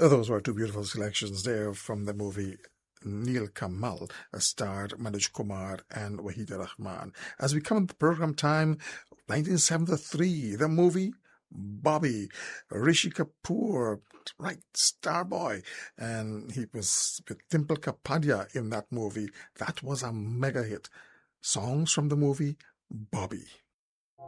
Those were two beautiful selections there from the movie Neil Kamal, starred Manoj Kumar and Wahida Rahman. As we come to the program time, 1973, the movie Bobby, Rishi Kapoor, right, star boy, and he was with Dimple Kapadia in that movie. That was a mega hit. Songs from the movie Bobby.